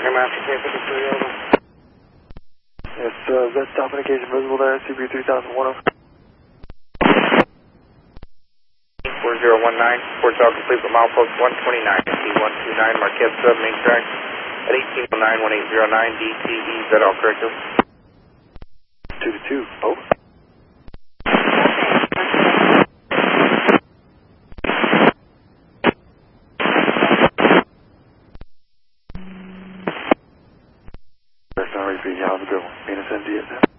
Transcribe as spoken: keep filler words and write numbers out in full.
Master K fifty-three, over. Yes, uh, red stop indication visible there, C B three thousand one. four zero one nine, Port Dog complete with milepost one twenty-nine, T one two nine, Marquette Sub, main track at eighteen oh nine, one eight zero nine, D T E, is that all correct? two to two, over. That's not right for you, have a good one. Mean to send you it.